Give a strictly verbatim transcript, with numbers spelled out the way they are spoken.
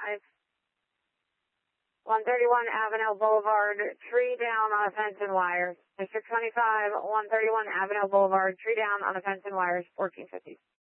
twenty-five, one thirty-one Avenel Boulevard, tree down on a fence and wires. District twenty-five, one thirty-one Avenel Boulevard, tree down on a fence and wires, fourteen fifty.